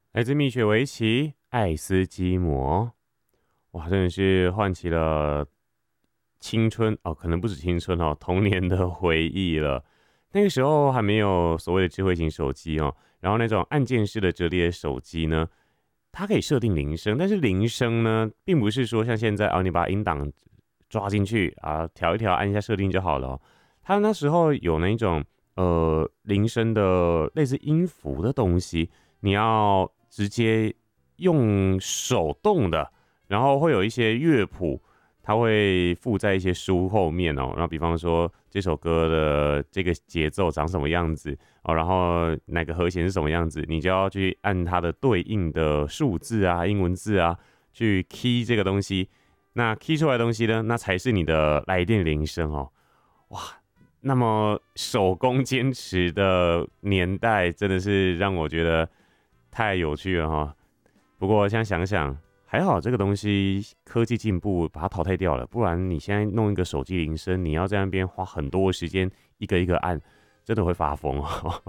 来自蜜雪维奇《爱斯基摩》。哇，真的是唤起了青春哦，可能不止青春哦，童年的回忆了。那个时候还没有所谓的智慧型手机哦，然后那种按键式的折叠手机呢，它可以设定铃声，但是铃声呢，并不是说像现在哦，你把音档抓进去啊，调一调，按一下设定就好了哦。它那时候有那种铃声的类似音符的东西，你要直接用手动的，然后会有一些乐谱，它会附在一些书后面哦。然后比方说这首歌的这个节奏长什么样子哦，然后哪个和弦是什么样子，你就要去按它的对应的数字啊、英文字啊去 key 这个东西。那 key 出来的东西呢，那才是你的来电铃声哦。哇，那么手工坚持的年代，真的是让我觉得太有趣了哈。不过现在想想，还好这个东西科技进步把它淘汰掉了，不然你现在弄一个手机铃声，你要在那边花很多时间一个一个按，真的会发疯哦。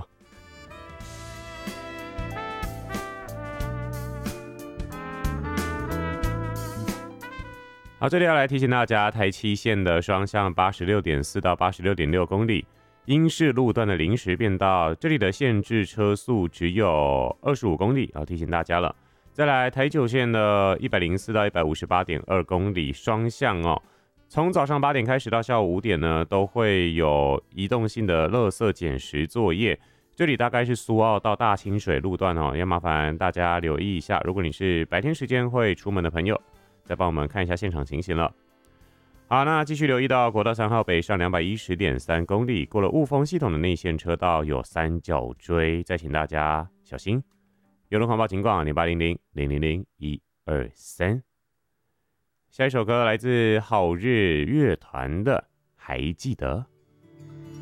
好，这里要来提醒大家，台七线的双向86.4到86.6公里，英式路段的临时变道，这里的限制车速只有25公里，要提醒大家了。再来，台九线的104到158.2公里双向哦，从早上8点开始到下午5点呢，都会有移动性的垃圾捡拾作业。这里大概是苏澳到大清水路段哦，要麻烦大家留意一下。如果你是白天时间会出门的朋友，再帮我们看一下现场情形了。好，那继续留意到国道3号北上210.3公里，过了雾峰系统的内线车道有三角锥，再请大家小心。有人狂暴警广0800000123。下一首歌来自好日乐团的《还记得》。